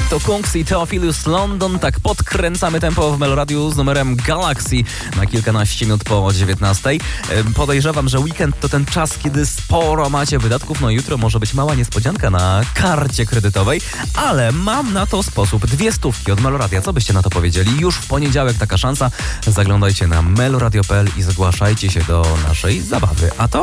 To Kungs i Theophilus London. Tak podkręcamy tempo w Meloradiu z numerem Galaxy na kilkanaście minut po 19. Podejrzewam, że weekend to ten czas, kiedy sporo macie wydatków. No jutro może być mała niespodzianka na karcie kredytowej, ale mam na to sposób. 200 od Meloradia. Co byście na to powiedzieli? Już w poniedziałek taka szansa. Zaglądajcie na meloradio.pl i zgłaszajcie się do naszej zabawy. A to